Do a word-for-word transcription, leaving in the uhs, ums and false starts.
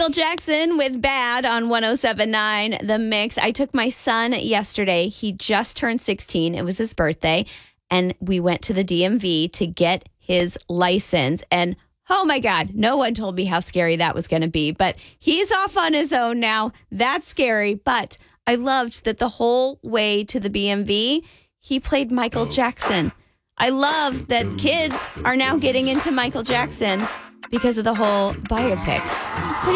Michael Jackson with Bad on one oh seven point nine The Mix. I took my son yesterday. He just turned sixteen. It was his birthday. And we went to the D M V to get his license. And oh my God, no one told me how scary that was going to be. But he's off on his own now. That's scary. But I loved that the whole way to the B M V, he played Michael Jackson. I love that kids are now getting into Michael Jackson because of the whole biopic. It's pretty